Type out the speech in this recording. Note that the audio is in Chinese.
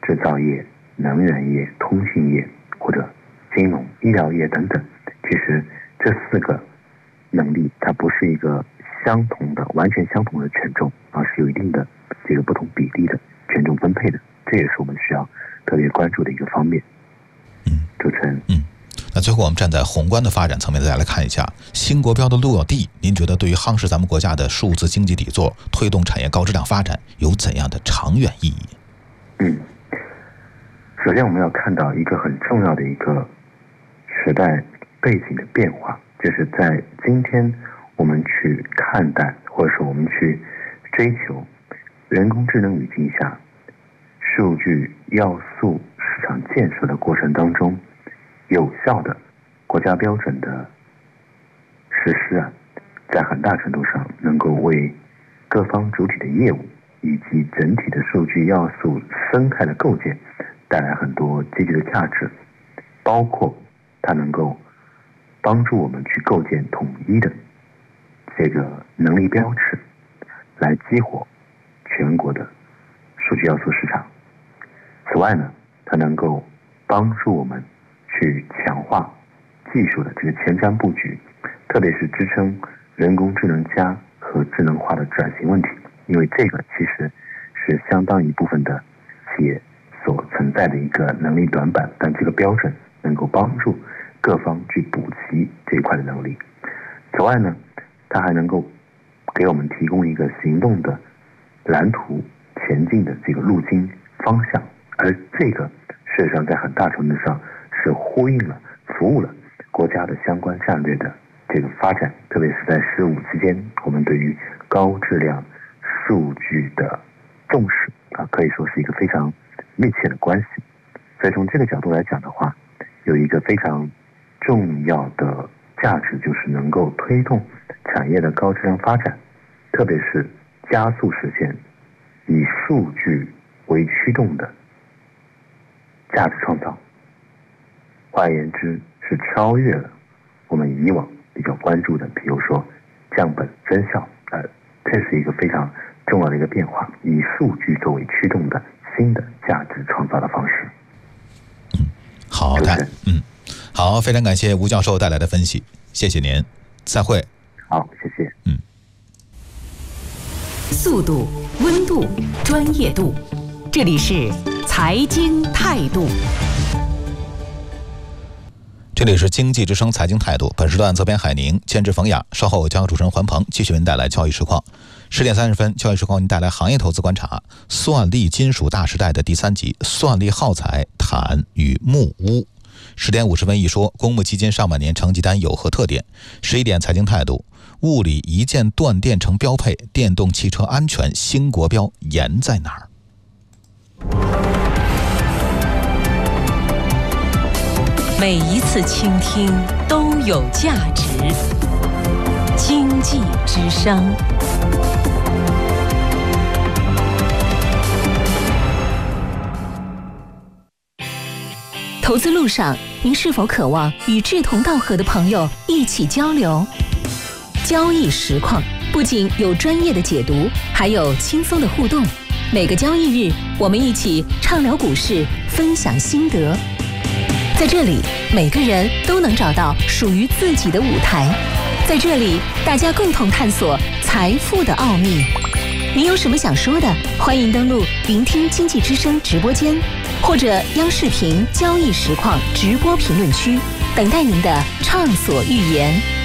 制造业、能源业、通信业或者金融、医疗业等等。其实这4个能力它不是一个完全相同的权重，而是有一定的这个不同比例的权重分配的，这也是我们需要特别关注的一个方面。主持人。 那最后我们站在宏观的发展层面再来看一下新国标的落地，您觉得对于夯实咱们国家的数字经济底座，推动产业高质量发展有怎样的长远意义？ 首先我们要看到一个很重要的一个时代背景的变化，就是在今天我们去看待或者说我们去追求人工智能语境下数据要素市场建设的过程当中，有效的国家标准的实施在很大程度上能够为各方主体的业务以及整体的数据要素生态的构建带来很多积极的价值，包括它能够帮助我们去构建统一的这个能力标尺，来激活全国的数据要素市场。此外呢，它能够帮助我们去强化技术的这个前瞻布局，特别是支撑人工智能加和智能化的转型问题，因为这个其实是相当一部分的企业所存在的一个能力短板，但这个标准能够帮助各方去补齐这一块的能力。此外呢，它还能够给我们提供一个行动的蓝图前进的这个路径方向，而这个事实上在很大程度上是呼应了服务了国家的相关战略的这个发展，特别是在15期间我们对于高质量数据的重视可以说是一个非常密切的关系。所以从这个角度来讲的话，有一个非常重要的价值，就是能够推动产业的高质量发展，特别是加速实现以数据为驱动的价值创造。换言之，是超越了我们以往比较关注的，比如说降本增效，这是一个非常重要的一个变化，以数据作为驱动的新的价值创造的方式。 好的，好，非常感谢吴教授带来的分析，谢谢您，再会。 好，谢谢。 速度、温度、专业度，这里是财经态度。 这里是经济之声财经态度，本时段责编海宁，监制冯雅，稍后将主持人环鹏继续为您带来交易实况。10点30分，交易实况为您带来行业投资观察，算力金属大时代的第3集，算力耗材、钽与木钨。10点50分一说，公募基金上半年成绩单有何特点？11点财经态度，物理一键断电成标配，电动汽车安全新国标严在哪儿？ 每一次倾听都有价值。经济之声。投资路上，您是否渴望与志同道合的朋友一起交流？交易实况不仅有专业的解读，还有轻松的互动。每个交易日，我们一起畅聊股市，分享心得。在这里，每个人都能找到属于自己的舞台。在这里，大家共同探索财富的奥秘。您有什么想说的？欢迎登录聆听经济之声直播间，或者央视频交易实况直播评论区，等待您的畅所欲言。